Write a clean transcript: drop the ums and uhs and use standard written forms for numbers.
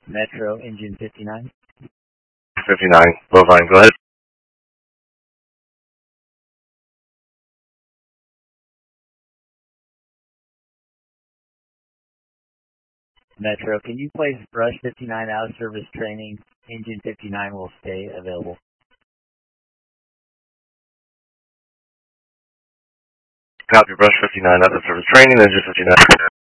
Metro, engine 59. 59, bovine, go ahead. Metro, can you place Brush 59 out of service training? Engine 59 will stay available. Copy, Brush 59 out of service training, engine 59.